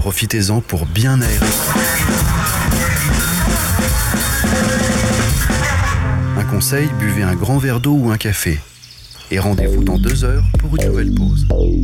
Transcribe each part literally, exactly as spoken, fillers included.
profitez-en pour bien aérer. Un conseil, buvez un grand verre d'eau ou un café. Et rendez-vous dans deux heures pour une nouvelle pause.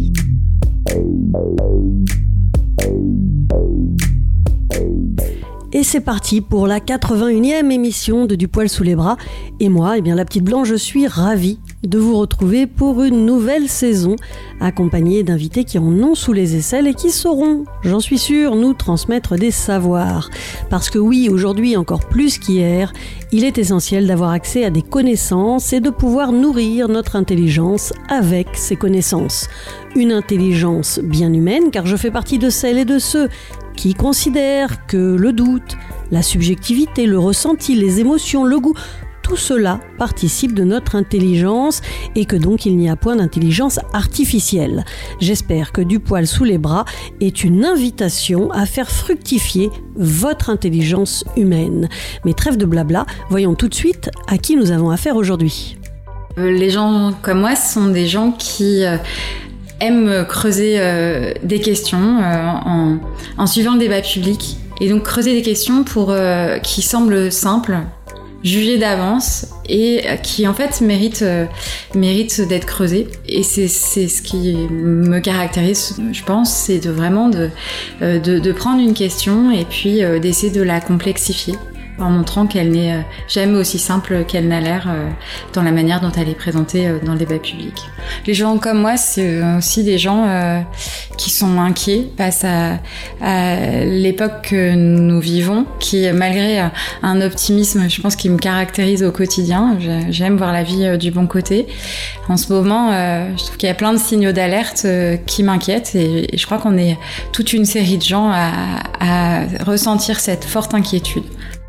Et c'est parti pour la quatre-vingt-unième émission de Du poil sous les bras. Et moi, eh bien, la petite Blanche, je suis ravie de vous retrouver pour une nouvelle saison, accompagnée d'invités qui en ont sous les aisselles et qui sauront, j'en suis sûre, nous transmettre des savoirs. Parce que oui, aujourd'hui encore plus qu'hier, il est essentiel d'avoir accès à des connaissances et de pouvoir nourrir notre intelligence avec ces connaissances. Une intelligence bien humaine, car je fais partie de celles et de ceux qui considèrent que le doute, la subjectivité, le ressenti, les émotions, le goût, tout cela participe de notre intelligence et que donc il n'y a point d'intelligence artificielle. J'espère que Du poil sous les bras est une invitation à faire fructifier votre intelligence humaine. Mais trêve de blabla, voyons tout de suite à qui nous avons affaire aujourd'hui. Les gens comme moi sont des gens qui euh, aiment creuser euh, des questions euh, en, en suivant le débat public et donc creuser des questions pour euh, qui semblent simples, jugées d'avance et qui en fait méritent, euh, méritent d'être creusées. Et c'est, c'est ce qui me caractérise, je pense, c'est de vraiment de, euh, de, de prendre une question et puis euh, d'essayer de la complexifier en montrant qu'elle n'est euh, jamais aussi simple qu'elle n'a l'air euh, dans la manière dont elle est présentée euh, dans le débat public. Les gens comme moi, c'est aussi des gens euh, qui sont inquiets face à, à l'époque que nous vivons, qui malgré euh, un optimisme, je pense, qui me caractérise au quotidien, j'aime voir la vie euh, du bon côté. En ce moment, euh, je trouve qu'il y a plein de signaux d'alerte euh, qui m'inquiètent et, et je crois qu'on est toute une série de gens à, à ressentir cette forte inquiétude.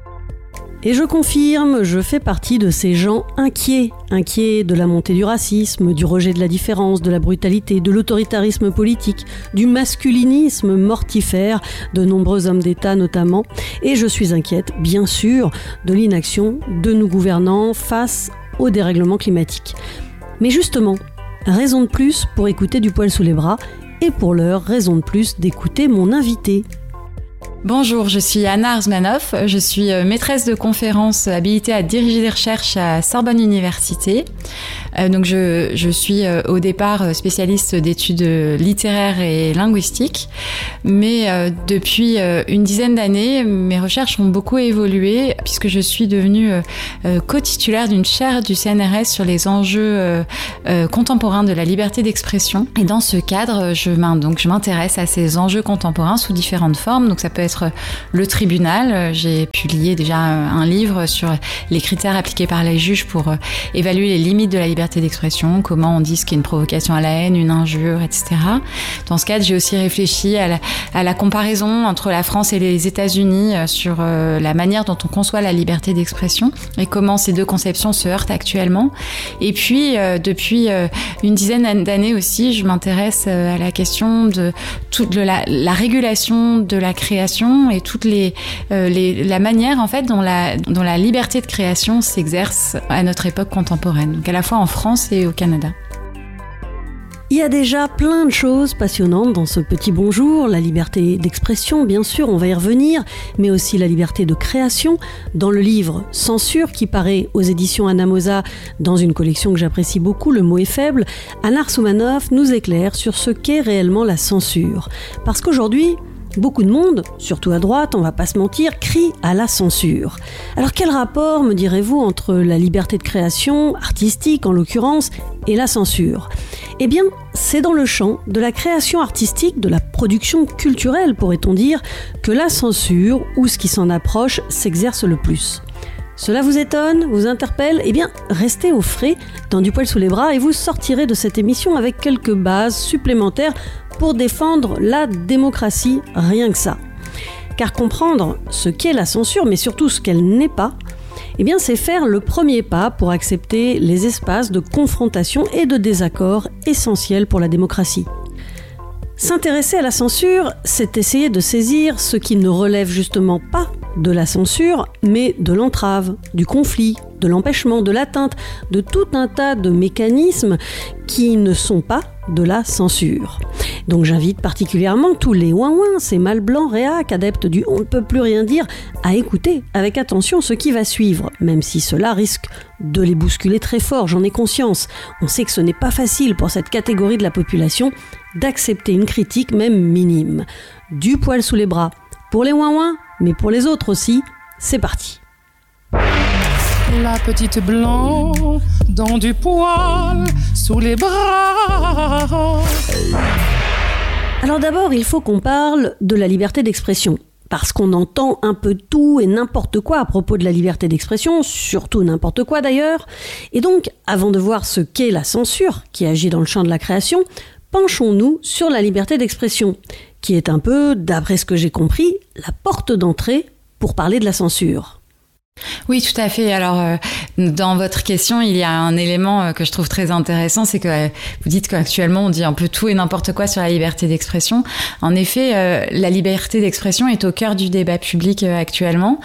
Et je confirme, je fais partie de ces gens inquiets, inquiets de la montée du racisme, du rejet de la différence, de la brutalité, de l'autoritarisme politique, du masculinisme mortifère de nombreux hommes d'État notamment. Et je suis inquiète, bien sûr, de l'inaction de nos gouvernants face au dérèglement climatique. Mais justement, raison de plus pour écouter Du poil sous les bras et pour l'heure, raison de plus d'écouter mon invité. Bonjour, je suis Anna Arzmanoff, je suis maîtresse de conférences habilitée à diriger des recherches à Sorbonne Université. Euh, donc je, je suis euh, au départ spécialiste d'études littéraires et linguistiques, mais euh, depuis euh, une dizaine d'années, mes recherches ont beaucoup évolué puisque je suis devenue euh, co-titulaire d'une chaire du C N R S sur les enjeux euh, euh, contemporains de la liberté d'expression. Et dans ce cadre, je, m'in- donc, je m'intéresse à ces enjeux contemporains sous différentes formes. Donc ça peut être le tribunal. J'ai publié déjà un livre sur les critères appliqués par les juges pour évaluer les limites de la liberté d'expression, comment on dit ce qu'est une provocation à la haine, une injure, et cetera. Dans ce cadre, j'ai aussi réfléchi à la, à la comparaison entre la France et les États-Unis sur la manière dont on conçoit la liberté d'expression et comment ces deux conceptions se heurtent actuellement. Et puis, depuis une dizaine d'années aussi, je m'intéresse à la question de, toute la, la régulation de la création et toute les, euh, les, la manière en fait dont la, dont la liberté de création s'exerce à notre époque contemporaine, donc à la fois en France et au Canada. Il y a déjà plein de choses passionnantes dans ce petit bonjour, la liberté d'expression bien sûr, on va y revenir, mais aussi la liberté de création. Dans le livre Censure qui paraît aux éditions Anamosa dans une collection que j'apprécie beaucoup, Le mot est faible, Anna Arzmanoff nous éclaire sur ce qu'est réellement la censure. Parce qu'aujourd'hui, beaucoup de monde, surtout à droite, on va pas se mentir, crie à la censure. Alors quel rapport, me direz-vous, entre la liberté de création, artistique en l'occurrence, et la censure ? Eh bien, c'est dans le champ de la création artistique, de la production culturelle, pourrait-on dire, que la censure, ou ce qui s'en approche, s'exerce le plus. Cela vous étonne, vous interpelle ? Eh bien, restez au frais dans Du poil sous les bras et vous sortirez de cette émission avec quelques bases supplémentaires pour défendre la démocratie, rien que ça. Car comprendre ce qu'est la censure, mais surtout ce qu'elle n'est pas, eh bien c'est faire le premier pas pour accepter les espaces de confrontation et de désaccord essentiels pour la démocratie. S'intéresser à la censure, c'est essayer de saisir ce qui ne relève justement pas de la censure, mais de l'entrave, du conflit, de l'empêchement, de l'atteinte, de tout un tas de mécanismes qui ne sont pas de la censure. Donc j'invite particulièrement tous les ouin-ouin, ces mâles blancs réacs, adeptes du « on ne peut plus rien dire », à écouter avec attention ce qui va suivre, même si cela risque de les bousculer très fort, j'en ai conscience. On sait que ce n'est pas facile pour cette catégorie de la population d'accepter une critique, même minime. Du poil sous les bras, pour les ouin-ouin, mais pour les autres aussi, c'est parti. La petite blanc dans du poil sous les bras. Alors d'abord, il faut qu'on parle de la liberté d'expression. Parce qu'on entend un peu tout et n'importe quoi à propos de la liberté d'expression, surtout n'importe quoi d'ailleurs. Et donc, avant de voir ce qu'est la censure, qui agit dans le champ de la création, penchons-nous sur la liberté d'expression, qui est un peu, d'après ce que j'ai compris, la porte d'entrée pour parler de la censure. Oui, tout à fait. Alors, euh, dans votre question, il y a un élément euh, que je trouve très intéressant, c'est que euh, vous dites qu'actuellement, on dit un peu tout et n'importe quoi sur la liberté d'expression. En effet, euh, la liberté d'expression est au cœur du débat public euh, actuellement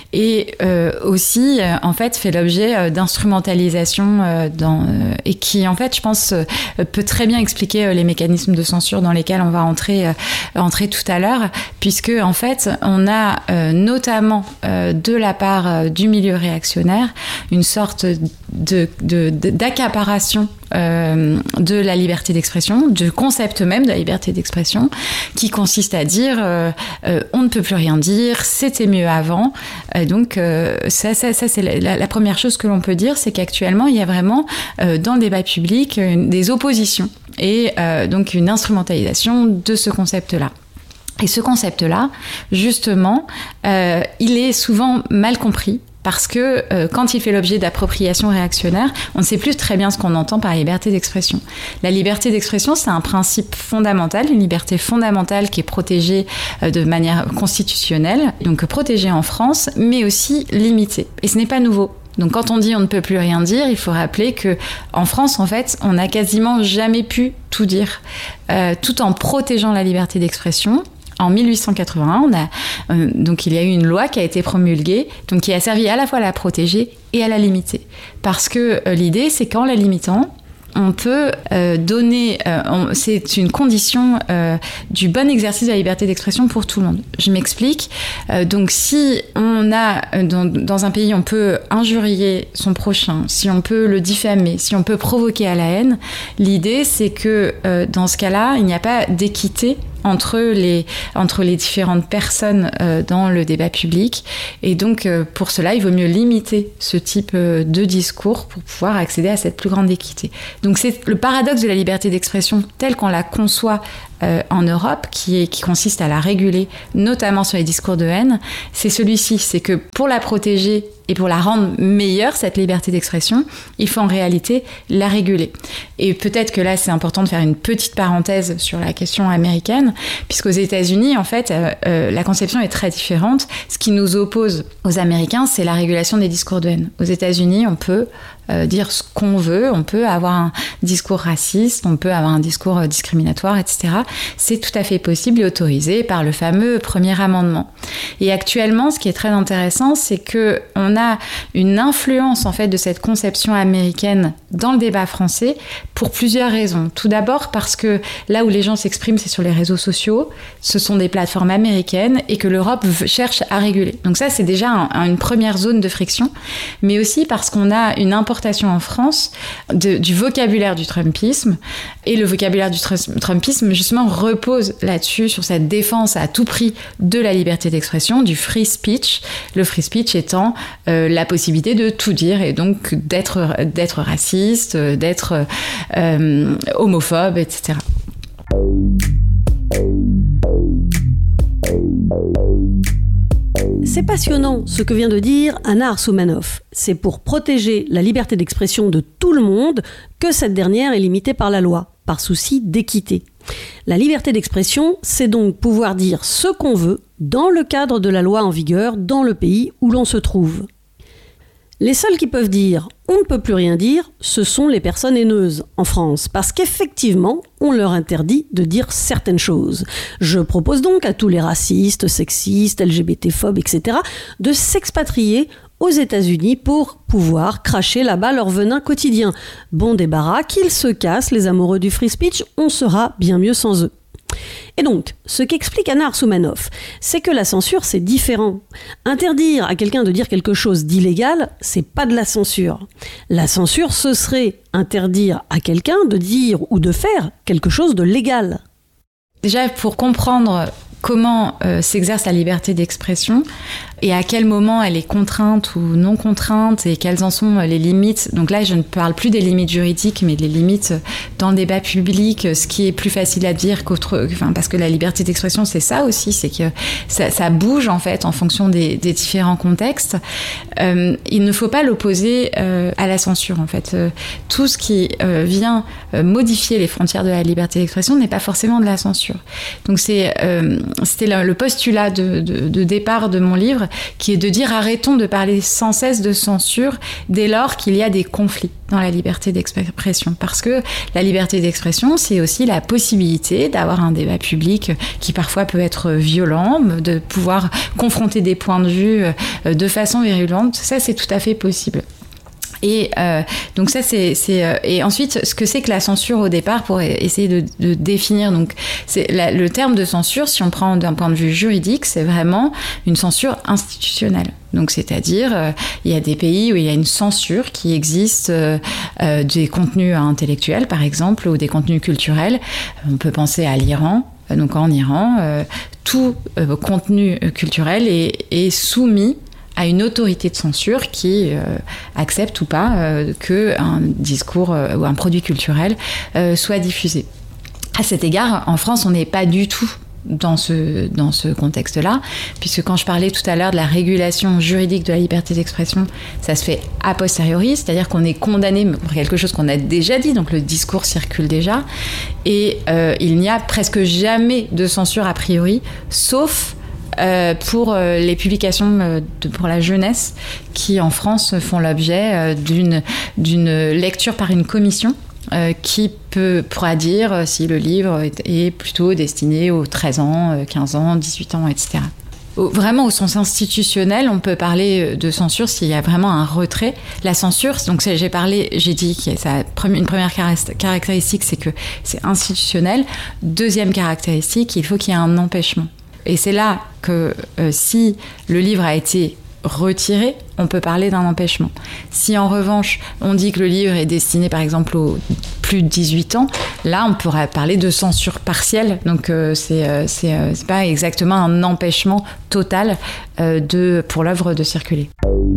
et euh, aussi, euh, en fait, fait l'objet euh, d'instrumentalisation euh, dans, euh, et qui, en fait, je pense, euh, peut très bien expliquer euh, les mécanismes de censure dans lesquels on va entrer, euh, entrer tout à l'heure, puisque, en fait, on a euh, notamment euh, de la part euh, du milieu réactionnaire, une sorte de, de, de, d'accaparation euh, de la liberté d'expression, du concept même de la liberté d'expression, qui consiste à dire euh, euh, on ne peut plus rien dire, c'était mieux avant. Euh, donc euh, ça, ça, ça c'est la, la première chose que l'on peut dire, c'est qu'actuellement il y a vraiment euh, dans le débat public une, des oppositions et euh, donc une instrumentalisation de ce concept-là. Et ce concept-là, justement, euh, il est souvent mal compris parce que euh, quand il fait l'objet d'appropriation réactionnaire, on ne sait plus très bien ce qu'on entend par liberté d'expression. La liberté d'expression, c'est un principe fondamental, une liberté fondamentale qui est protégée euh, de manière constitutionnelle, donc protégée en France, mais aussi limitée. Et ce n'est pas nouveau. Donc quand on dit on ne peut plus rien dire, il faut rappeler que en France, en fait, on n'a quasiment jamais pu tout dire, euh, tout en protégeant la liberté d'expression. En mille huit cent quatre-vingt-un, on a, euh, donc il y a eu une loi qui a été promulguée, donc qui a servi à la fois à la protéger et à la limiter. Parce que euh, l'idée, c'est qu'en la limitant, on peut euh, donner, euh, on, c'est une condition euh, du bon exercice de la liberté d'expression pour tout le monde. Je m'explique. Euh, donc si on a, dans, dans un pays, on peut injurier son prochain, si on peut le diffamer, si on peut provoquer à la haine, l'idée c'est que euh, dans ce cas-là, il n'y a pas d'équité entre les, entre les différentes personnes euh, dans le débat public. Et donc, euh, pour cela, il vaut mieux limiter ce type euh, de discours pour pouvoir accéder à cette plus grande équité. Donc, c'est le paradoxe de la liberté d'expression telle qu'on la conçoit euh, en Europe, qui, est, qui consiste à la réguler, notamment sur les discours de haine, c'est celui-ci. C'est que pour la protéger et pour la rendre meilleure, cette liberté d'expression, il faut en réalité la réguler. Et peut-être que là, c'est important de faire une petite parenthèse sur la question américaine, puisqu'aux États-Unis, en fait, euh, euh, la conception est très différente. Ce qui nous oppose aux Américains, c'est la régulation des discours de haine. Aux États-Unis, on peut euh, dire ce qu'on veut, on peut avoir un discours raciste, on peut avoir un discours euh, discriminatoire, et cetera. C'est tout à fait possible et autorisé par le fameux premier amendement. Et actuellement, ce qui est très intéressant, c'est que on a une influence en fait de cette conception américaine dans le débat français pour plusieurs raisons. Tout d'abord parce que là où les gens s'expriment, c'est sur les réseaux sociaux, ce sont des plateformes américaines et que l'Europe cherche à réguler. Donc ça, c'est déjà un, une première zone de friction, mais aussi parce qu'on a une importation en France de, du vocabulaire du Trumpisme, et le vocabulaire du Trumpisme justement repose là-dessus, sur cette défense à tout prix de la liberté d'expression, du free speech, le free speech étant euh, la possibilité de tout dire et donc d'être, d'être raciste, d'être euh, homophobe, et cetera. C'est passionnant ce que vient de dire Anna Arsoumanoff. C'est pour protéger la liberté d'expression de tout le monde que cette dernière est limitée par la loi, par souci d'équité. La liberté d'expression, c'est donc pouvoir dire ce qu'on veut dans le cadre de la loi en vigueur dans le pays où l'on se trouve. Les seuls qui peuvent dire « on ne peut plus rien dire », ce sont les personnes haineuses en France, parce qu'effectivement, on leur interdit de dire certaines choses. Je propose donc à tous les racistes, sexistes, L G B T-phobes, et cetera, de s'expatrier aux États-Unis pour pouvoir cracher là-bas leur venin quotidien. Bon débarras, qu'ils se cassent, les amoureux du free speech, on sera bien mieux sans eux. Et donc, ce qu'explique Anna Arsoumanoff, c'est que la censure, c'est différent. Interdire à quelqu'un de dire quelque chose d'illégal, c'est pas de la censure. La censure, ce serait interdire à quelqu'un de dire ou de faire quelque chose de légal. Déjà, pour comprendre comment euh, s'exerce la liberté d'expression et à quel moment elle est contrainte ou non contrainte et quelles en sont les limites. Donc là, je ne parle plus des limites juridiques, mais des limites dans le débat public, ce qui est plus facile à dire qu'autre... Enfin, parce que la liberté d'expression, c'est ça aussi, c'est que ça, ça bouge en fait en fonction des, des différents contextes. Euh, il ne faut pas l'opposer euh, à la censure en fait. Euh, tout ce qui euh, vient euh, modifier les frontières de la liberté d'expression n'est pas forcément de la censure. Donc c'est... Euh, C'était le postulat de, de, de départ de mon livre, qui est de dire arrêtons de parler sans cesse de censure dès lors qu'il y a des conflits dans la liberté d'expression. Parce que la liberté d'expression, c'est aussi la possibilité d'avoir un débat public qui parfois peut être violent, de pouvoir confronter des points de vue de façon virulente. Ça, c'est tout à fait possible. Et euh, donc ça c'est, c'est euh, et ensuite ce que c'est que la censure au départ pour essayer de, de définir donc c'est la, le terme de censure, si on prend d'un point de vue juridique, c'est vraiment une censure institutionnelle. Donc c'est-à-dire euh, il y a des pays où il y a une censure qui existe euh, euh, des contenus intellectuels par exemple ou des contenus culturels. On peut penser à l'Iran. Donc en Iran, euh, tout euh, contenu culturel est, est soumis à une autorité de censure qui euh, accepte ou pas euh, qu'un discours euh, ou un produit culturel euh, soit diffusé. À cet égard, en France, on n'est pas du tout dans ce, dans ce contexte-là, puisque quand je parlais tout à l'heure de la régulation juridique de la liberté d'expression, ça se fait a posteriori, c'est-à-dire qu'on est condamné pour quelque chose qu'on a déjà dit, donc le discours circule déjà, et euh, il n'y a presque jamais de censure a priori, sauf Euh, pour euh, les publications euh, de, pour la jeunesse qui en France font l'objet euh, d'une, d'une lecture par une commission euh, qui peut, pourra dire si le livre est, est plutôt destiné aux treize ans, quinze ans, dix-huit ans, et cetera. Au, vraiment au sens institutionnel, on peut parler de censure s'il y a vraiment un retrait. La censure, donc c'est, j'ai parlé, j'ai dit que ça, une première caractéristique, c'est que c'est institutionnel. Deuxième caractéristique, il faut qu'il y ait un empêchement. Et c'est là que euh, si le livre a été retiré, on peut parler d'un empêchement. Si en revanche, on dit que le livre est destiné par exemple aux plus de dix-huit ans, là on pourra parler de censure partielle. Donc euh, c'est, euh, c'est, euh, c'est pas exactement un empêchement total euh, de, pour l'œuvre de circuler.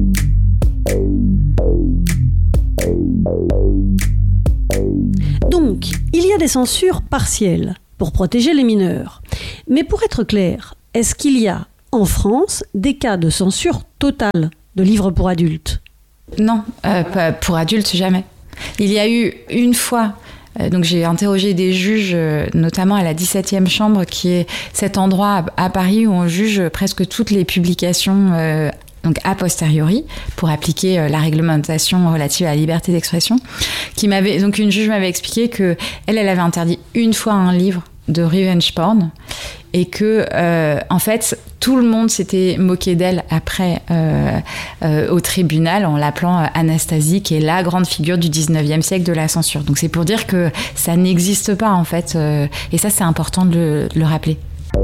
Donc, il y a des censures partielles pour protéger les mineurs. Mais pour être clair, est-ce qu'il y a en France des cas de censure totale de livres pour adultes ? Non, euh, pour adultes, jamais. Il y a eu une fois, euh, donc j'ai interrogé des juges, euh, notamment à la dix-septième chambre, qui est cet endroit à, à Paris où on juge presque toutes les publications euh, donc a posteriori, pour appliquer euh, la réglementation relative à la liberté d'expression, qui m'avait, donc une juge m'avait expliqué que elle, elle avait interdit une fois un livre de revenge porn et que euh, en fait tout le monde s'était moqué d'elle après euh, euh, au tribunal en l'appelant Anastasie, qui est la grande figure du dix-neuvième siècle de la censure. Donc c'est pour dire que ça n'existe pas en fait, euh, et ça c'est important de le, de le rappeler.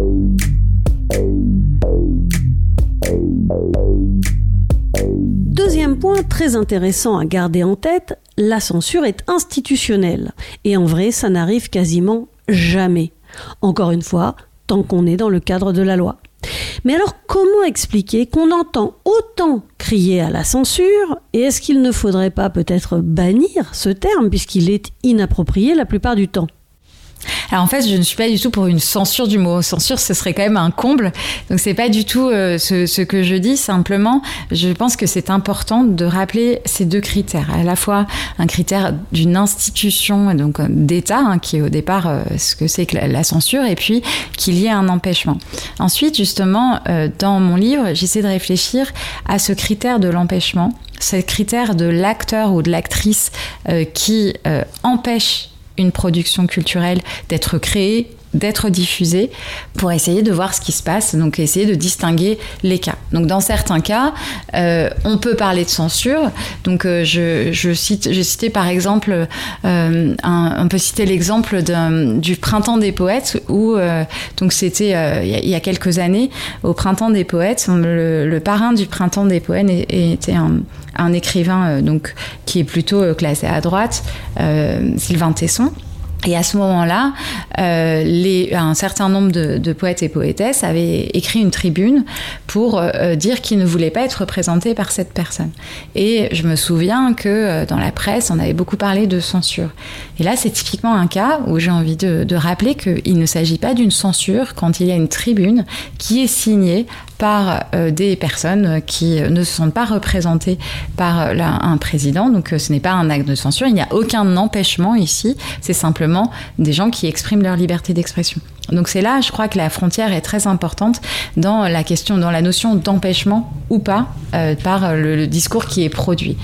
Deuxième point très intéressant à garder en tête, la censure est institutionnelle. Et en vrai, ça n'arrive quasiment jamais. Encore une fois, tant qu'on est dans le cadre de la loi. Mais alors, comment expliquer qu'on entend autant crier à la censure, et est-ce qu'il ne faudrait pas peut-être bannir ce terme, puisqu'il est inapproprié la plupart du temps ? Alors en fait, je ne suis pas du tout pour une censure du mot censure, ce serait quand même un comble. Donc c'est pas du tout euh, ce, ce que je dis. Simplement, je pense que c'est important de rappeler ces deux critères. À la fois un critère d'une institution, donc d'État, hein, qui est au départ euh, ce que c'est que la, la censure, et puis qu'il y ait un empêchement. Ensuite, justement, euh, dans mon livre, j'essaie de réfléchir à ce critère de l'empêchement, ce critère de l'acteur ou de l'actrice euh, qui euh, empêche une production culturelle d'être créée d'être diffusée pour essayer de voir ce qui se passe, donc essayer de distinguer les cas. Donc dans certains cas, euh, on peut parler de censure. Donc euh, je, je cite, j'ai cité par exemple, euh, un, on peut citer l'exemple d'un, du Printemps des poètes où euh, donc c'était euh, il y a quelques années au Printemps des poètes, le, le parrain du Printemps des poètes était un, un écrivain euh, donc qui est plutôt euh, classé à droite, euh, Sylvain Tesson. Et à ce moment-là, euh, les, un certain nombre de, de poètes et poétesses avaient écrit une tribune pour euh, dire qu'ils ne voulaient pas être représentés par cette personne. Et je me souviens que euh, dans la presse, on avait beaucoup parlé de censure. Et là, c'est typiquement un cas où j'ai envie de, de rappeler qu'il ne s'agit pas d'une censure quand il y a une tribune qui est signée par euh, des personnes qui ne se sentent pas représentées par la, un président. Donc euh, ce n'est pas un acte de censure, il n'y a aucun empêchement ici, c'est simplement des gens qui expriment leur liberté d'expression. Donc c'est là, je crois que la frontière est très importante dans la question, dans la notion d'empêchement ou pas euh, par le, le discours qui est produit.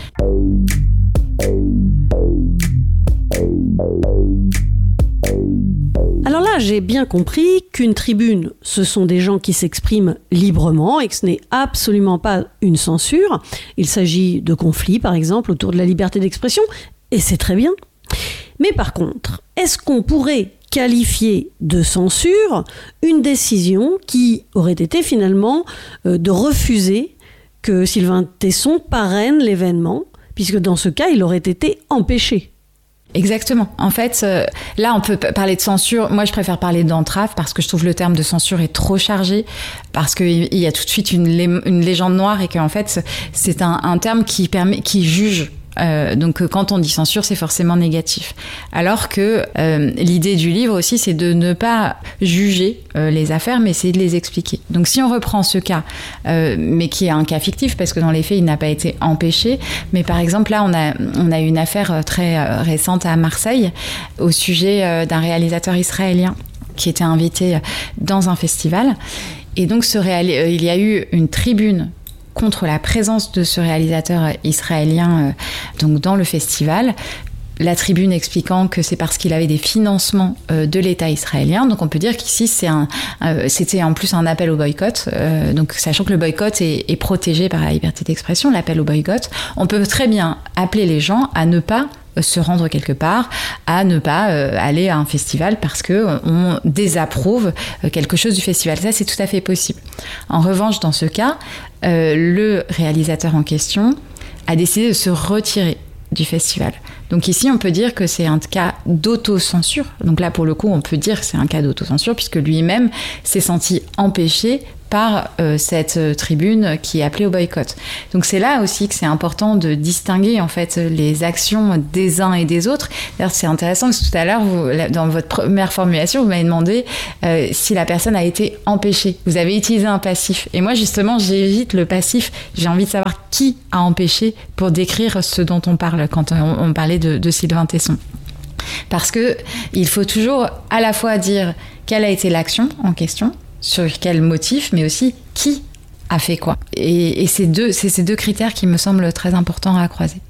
Alors là, j'ai bien compris qu'une tribune, ce sont des gens qui s'expriment librement et que ce n'est absolument pas une censure. Il s'agit de conflits, par exemple, autour de la liberté d'expression, et c'est très bien. Mais par contre, est-ce qu'on pourrait qualifier de censure une décision qui aurait été finalement euh, de refuser que Sylvain Tesson parraine l'événement, puisque dans ce cas, il aurait été empêché? Exactement. En fait, euh, là, on peut parler de censure. Moi, je préfère parler d'entrave parce que je trouve le terme de censure est trop chargé, parce qu'il y a tout de suite une, lé- une légende noire et qu'en fait, c'est un, un terme qui permet, qui juge. Euh, donc quand on dit censure, c'est forcément négatif. Alors que euh, l'idée du livre aussi, c'est de ne pas juger euh, les affaires, mais essayer de les expliquer. Donc si on reprend ce cas, euh, mais qui est un cas fictif, parce que dans les faits, il n'a pas été empêché, mais par exemple là, on a, on a une affaire très euh, récente à Marseille au sujet euh, d'un réalisateur israélien qui était invité dans un festival. Et donc ce réal... euh, il y a eu une tribune contre la présence de ce réalisateur israélien euh, donc dans le festival. La tribune expliquant que c'est parce qu'il avait des financements euh, de l'État israélien. Donc on peut dire qu'ici c'est un, euh, c'était en plus un appel au boycott. Euh, donc sachant que le boycott est, est protégé par la liberté d'expression, l'appel au boycott, on peut très bien appeler les gens à ne pas se rendre quelque part, à ne pas euh, aller à un festival parce qu'on désapprouve quelque chose du festival. Ça, c'est tout à fait possible. En revanche, dans ce cas, euh, le réalisateur en question a décidé de se retirer du festival. Donc ici, on peut dire que c'est un cas d'autocensure. Donc là, pour le coup, on peut dire que c'est un cas d'autocensure puisque lui-même s'est senti empêché par euh, cette euh, tribune qui est appelée au boycott. Donc c'est là aussi que c'est important de distinguer en fait les actions des uns et des autres. D'ailleurs, c'est intéressant parce que tout à l'heure, vous, dans votre première formulation, vous m'avez demandé euh, si la personne a été empêchée. Vous avez utilisé un passif. Et moi, justement, j'évite le passif. J'ai envie de savoir qui a empêché pour décrire ce dont on parle quand on, on parlait de, de Sylvain Tesson. Parce que il faut toujours à la fois dire quelle a été l'action en question, sur quel motif, mais aussi qui a fait quoi. Et, et c'est, deux, c'est ces deux critères qui me semblent très importants à croiser.